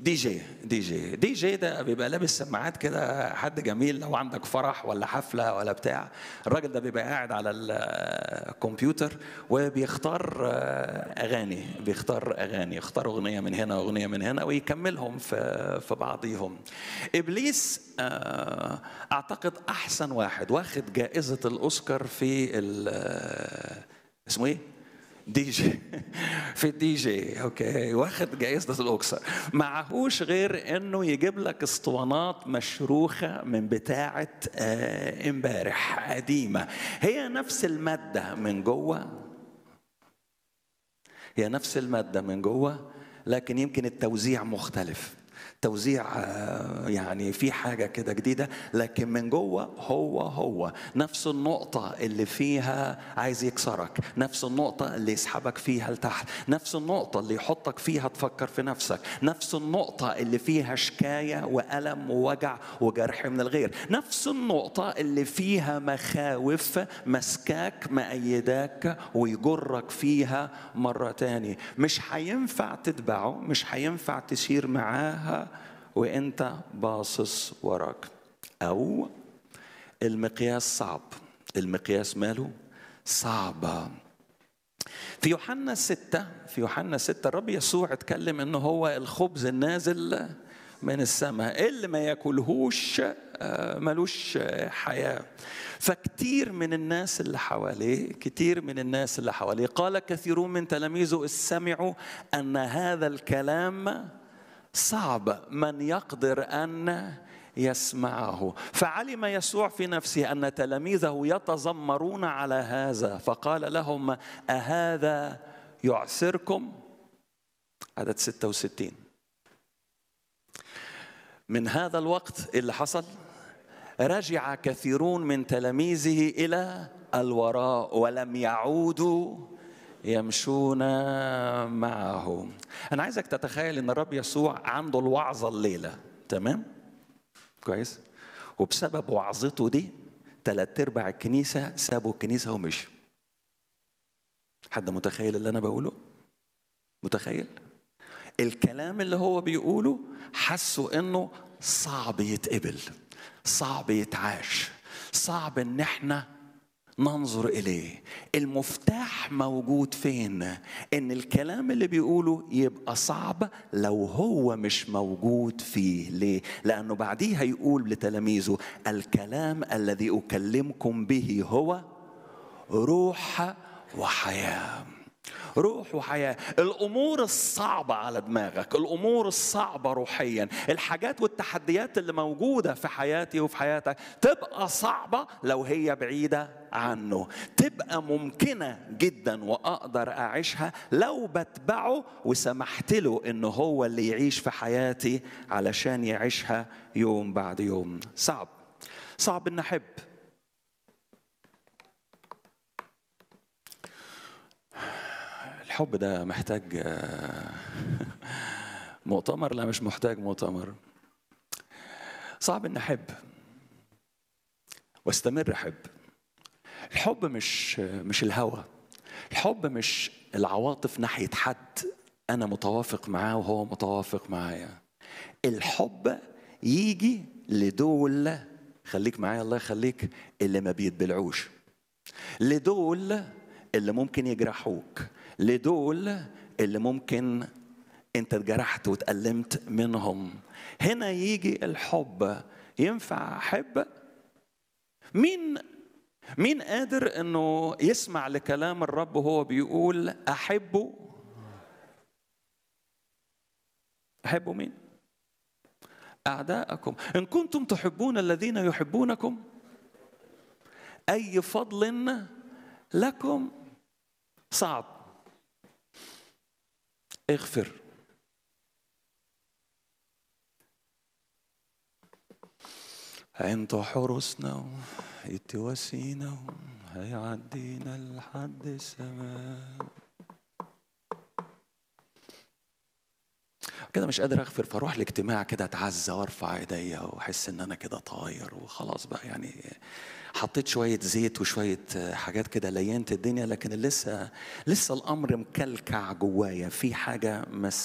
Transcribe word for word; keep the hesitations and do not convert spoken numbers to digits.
دي جي دي جي دي جي ده بيبقى لابس سماعات كده، حد جميل لو عندك فرح ولا حفلة ولا بتاع. الراجل ده بيبقى قاعد على الكمبيوتر وبيختار أغاني، بيختار أغاني يختار أغنية من هنا وأغنية من هنا ويكملهم في في بعضيهم. إبليس أعتقد أحسن واحد واخد جائزة الأوسكار في اسمه إيه؟ دي جي في الدي جي. اوكي، واخد جائزة الاوكسر. معهوش غير انه يجيب لك اسطوانات مشروخة من بتاعة امبارح قديمة، هي نفس المادة من جوه، هي نفس المادة من جوه، لكن يمكن التوزيع مختلف، توزيع يعني في حاجة كده جديدة، لكن من جوه هو هو نفس النقطة اللي فيها عايز يكسرك، نفس النقطة اللي يسحبك فيها لتحت، نفس النقطة اللي يحطك فيها تفكر في نفسك، نفس النقطة اللي فيها شكاية وألم ووجع وجرح من الغير، نفس النقطة اللي فيها مخاوف مسكاك مأيداك ويجرك فيها مرة تاني. مش هينفع تتبعه، مش هينفع تسير معاها وانت باصص وراك. او المقياس صعب، المقياس ماله صعب. في يوحنا ستة في يوحنا ستة الرب يسوع اتكلم انه هو الخبز النازل من السماء، اللي ما ياكلهوش ملوش حياة. فكتير من الناس اللي حواليه كتير من الناس اللي حواليه قال كثيرون من تلاميذه سمعوا أن هذا الكلام صعب، من يقدر أن يسمعه؟ فعلم يسوع في نفسه أن تلاميذه يتذمرون على هذا، فقال لهم أهذا يعسركم؟ عدد ستة وستين. من هذا الوقت اللي حصل رجع كثيرون من تلاميذه إلى الوراء ولم يعودوا يمشون معه. أنا عايزك تتخيل أن الرب يسوع عنده الوعظة الليلة، تمام؟ كويس؟ وبسبب وعظته دي ثلاث ارباع الكنيسة سابوا الكنيسة ومشوا. حد متخيل اللي أنا بقوله؟ متخيل؟ الكلام اللي هو بيقوله حسوا أنه صعب يتقبل، صعب يتعاش، صعب ان احنا ننظر اليه. المفتاح موجود فين؟ ان الكلام اللي بيقوله يبقى صعب لو هو مش موجود فيه. ليه؟ لانه بعديه هيقول لتلاميذه الكلام الذي اكلمكم به هو روح وحياه. روح وحياة. الأمور الصعبة على دماغك، الأمور الصعبة روحيا، الحاجات والتحديات اللي موجودة في حياتي وفي حياتك تبقى صعبة لو هي بعيدة عنه، تبقى ممكنة جدا وأقدر أعيشها لو بتبعه وسمحت له إنه هو اللي يعيش في حياتي علشان يعيشها يوم بعد يوم. صعب صعب إن أحب. الحب ده محتاج مؤتمر؟ لا مش محتاج مؤتمر. صعب ان احب واستمر احب. الحب مش مش الهوى، الحب مش العواطف ناحية حد انا متوافق معاه وهو متوافق معايا. الحب يجي لدول، خليك معايا الله يخليك، اللي ما بيتبلعوش، لدول اللي ممكن يجرحوك، لدول اللي ممكن انت اتجرحت واتألمت منهم. هنا يجي الحب. ينفع احب؟ مين مين قادر انه يسمع لكلام الرب وهو بيقول احبه؟ احبوا مين؟ اعداءكم ان كنتم تحبون الذين يحبونكم اي فضل لكم. صعب. اغفر. انتوا حرسنا يتوسينا هيعدينا لحد السماء. كده مش قادر اغفر، فاروح الاجتماع كده اتعزى وارفع ايديا واحس ان انا كده طاير وخلاص بقى، يعني حطيت شويه زيت وشويه حاجات كده لينت الدنيا، لكن لسه لسه الامر مكلكع جوايا، في حاجه مس